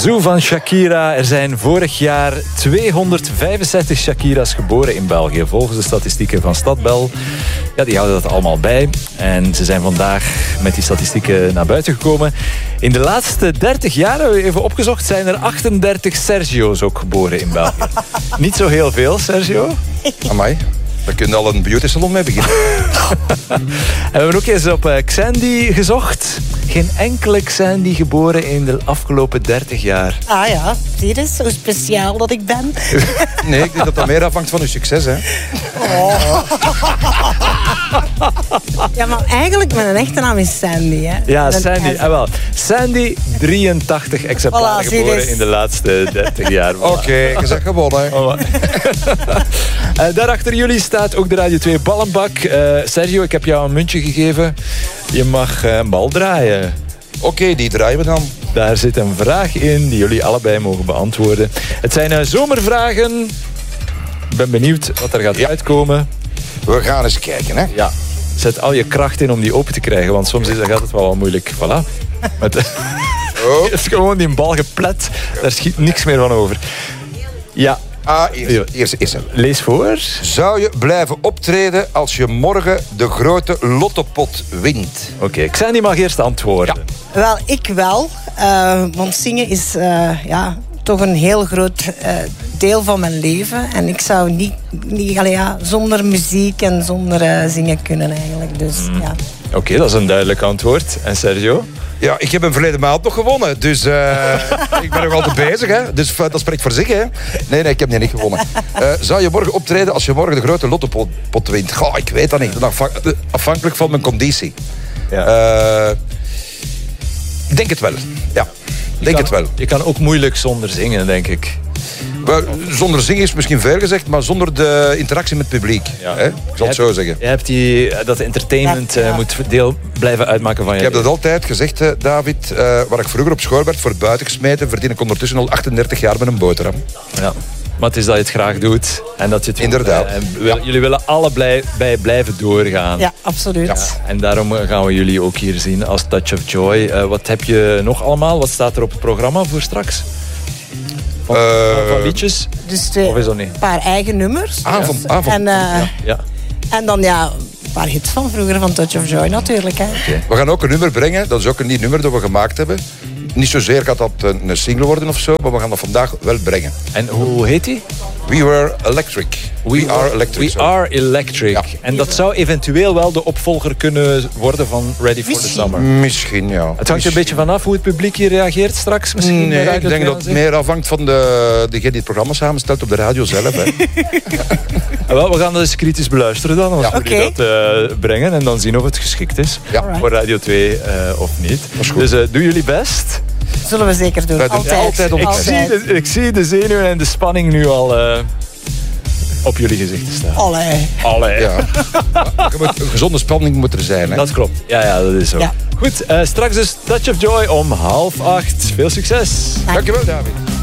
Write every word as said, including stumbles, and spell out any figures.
Zoo van Shakira. Er zijn vorig jaar tweehonderdvijfenzestig Shakira's geboren in België. Volgens de statistieken van Stadbel. Ja, die houden dat allemaal bij. En ze zijn vandaag met die statistieken naar buiten gekomen. In de laatste dertig jaar, hebben we even opgezocht, zijn er achtendertig Sergio's ook geboren in België. Niet zo heel veel, Sergio. Amai. Daar kun je al een beauty salon mee beginnen. En we hebben ook eens op uh, Xandy gezocht. Geen enkele Xandy geboren in de afgelopen dertig jaar. Ah ja, zie je eens hoe speciaal dat ik ben. Nee, ik denk dat dat meer afhangt van je succes, hè. Oh. Ja, maar eigenlijk mijn echte naam is Sandy, hè. Ja, Sandy. Ah, wel. Sandy, drieëntachtig exemplaren voilà, geboren in de laatste dertig jaar. Voilà. Oké, okay, je zegt gewonnen. Oh, uh, daarachter jullie staat ook de Radio twee ballenbak. Uh, Sergio, ik heb jou een muntje gegeven. Je mag uh, een bal draaien. Oké, okay, die draaien we dan. Daar zit een vraag in die jullie allebei mogen beantwoorden. Het zijn uh, zomervragen. Ik ben benieuwd wat er gaat ja. uitkomen. We gaan eens kijken, hè. Ja. Zet al je kracht in om die open te krijgen, want soms is dat gaat het wel wel moeilijk. Voilà. Met, oh. is gewoon die bal geplet. Daar schiet niks meer van over. Ja. Ah, eerst, eerst, eerst. Lees voor. Zou je blijven optreden als je morgen de grote lottopot wint? Oké, okay, Xandy mag eerst antwoorden. Ja. Wel, ik wel. Uh, want zingen is uh, ja, toch een heel groot uh, deel van mijn leven. En ik zou niet, niet allee, ja, zonder muziek en zonder uh, zingen kunnen eigenlijk. Dus, mm. ja. Oké, okay, dat is een duidelijk antwoord. En Sergio? Ja, ik heb hem verleden maand nog gewonnen. Dus uh, ik ben nog altijd bezig. Hè. Dus uh, dat spreekt voor zich. Hè. Nee, nee, ik heb die niet gewonnen. Uh, zou je morgen optreden als je morgen de grote lottopot wint? Goh, ik weet dat niet. Afhankelijk van mijn conditie. Ja. Uh, ik denk het wel. Ja, je denk kan, het wel. Je kan ook moeilijk zonder zingen, denk ik. Well, zonder zingen is misschien veel gezegd, maar zonder de interactie met het publiek. Ja. Hè? Ik zal het hebt, zo zeggen. Je hebt die, dat entertainment ja, ja. Uh, moet deel blijven uitmaken van je. Ik heb dat altijd gezegd, uh, David. Uh, waar ik vroeger op school werd voor buiten gesmeten, verdien ik ondertussen al achtendertig jaar met een boterham. Ja. Maar het is dat je het graag doet. En dat je het Inderdaad. Uh, en wil, ja. Jullie willen allebei bij blijven doorgaan. Ja, absoluut. Ja. En daarom gaan we jullie ook hier zien als Touch of Joy. Uh, wat heb je nog allemaal? Wat staat er op het programma voor straks? Van, uh, van liedjes? Dus twee, of is dat niet? Een paar eigen nummers. Avond, dus. avond. En, uh, ja. Ja. en dan ja, een paar hits van vroeger van Touch of Joy natuurlijk. Hè. Okay. We gaan ook een nummer brengen. Dat is ook een nieuw nummer dat we gemaakt hebben. Niet zozeer gaat dat een single worden of zo, maar we gaan dat vandaag wel brengen. En hoe heet die? We Were Electric. We, we Are Electric. We Are Electric. Ja. En dat zou eventueel wel de opvolger kunnen worden van Ready for Misschien. the Summer. Misschien, ja. Het hangt Misschien. een beetje vanaf hoe het publiek hier reageert straks. Misschien nee, ik denk dat het meer afhangt van de, degene die het programma samenstelt op de radio zelf. Hè. Wel, we gaan dat eens kritisch beluisteren dan, als ja. we okay. dat uh, brengen. En dan zien of het geschikt is ja. voor Radio twee uh, of niet. Dus uh, doe jullie best. Zullen we zeker doen. Altijd. Ja, altijd ik, zie de, ik zie de zenuwen en de spanning nu al uh, op jullie gezichten staan. Allee. Allee. Ja. Een gezonde spanning moet er zijn. Hè? Dat klopt. Ja, ja, dat is zo. Ja. Goed, uh, straks dus Touch of Joy om half acht. Veel succes. Dank je wel, David.